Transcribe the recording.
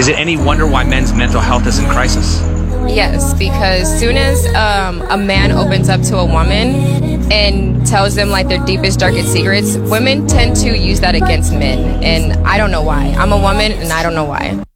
Is it any wonder why men's mental health is in crisis? Yes, because soon as a man opens up to a woman and tells them like their deepest, darkest secrets, women tend to use that against men. And I don't know why. I'm a woman and I don't know why.